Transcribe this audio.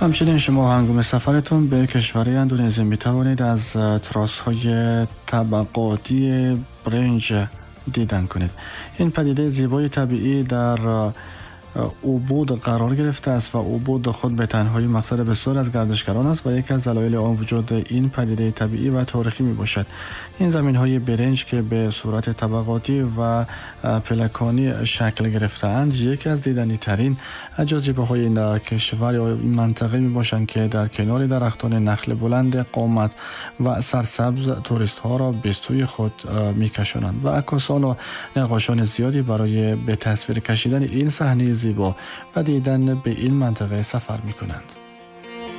همچنین شما هنگام سفرتون به کشور اندونزی می توانید از تراس‌های طبقاتی برنج دیدن کنید. این پدیده زیبای طبیعی در عبور قرار گرفته است و عبور خود به تنهایی مقصد بسیار از گردشگران است و یکی از دلایل آن وجود این پدیده طبیعی و تاریخی می باشد. این زمین‌های برنج که به صورت طبقاتی و پلکانی شکل گرفته‌اند یکی از دیدنی ترین جاذبه‌های این کشور یا این منطقه می باشند که در کنار درختان نخل بلند قامت و سرسبز توریست‌ها را به سوی خود می‌کشانند و عکاسان و نقاشان زیادی برای به تصویر کشیدن این صحنه زیبا و دیدن به این منطقه سفر می کنند.